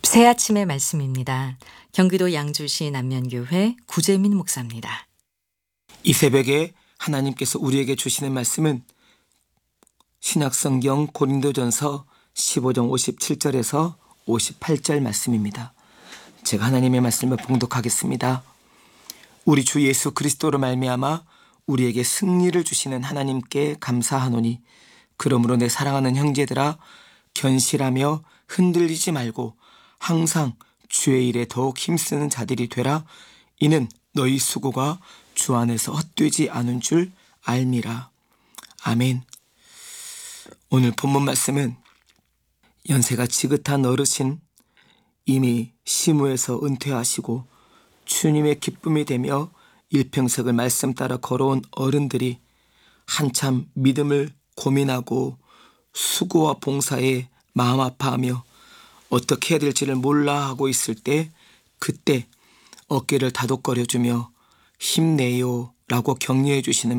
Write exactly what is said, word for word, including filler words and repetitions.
새 아침의 말씀입니다. 경기도 양주시 남면교회 구재민 목사입니다. 이 새벽에 하나님께서 우리에게 주시는 말씀은 신약성경 고린도전서 십오 장 오십칠 절에서 오십팔 절 말씀입니다. 제가 하나님의 말씀을 봉독하겠습니다. 우리 주 예수 그리스도로 말미암아 우리에게 승리를 주시는 하나님께 감사하노니 그러므로 내 사랑하는 형제들아 견실하며 흔들리지 말고 항상 주의 일에 더욱 힘쓰는 자들이 되라. 이는 너희 수고가 주 안에서 헛되지 않은 줄 알미라. 아멘. 오늘 본문 말씀은 연세가 지긋한 어르신, 이미 시무에서 은퇴하시고 주님의 기쁨이 되며 일평생을 말씀 따라 걸어온 어른들이 한참 믿음을 고민하고 수고와 봉사에 마음 아파하며 어떻게 해야 될지를 몰라 하고 있을 때 그때 어깨를 다독거려주며 힘내요 라고 격려해 주시는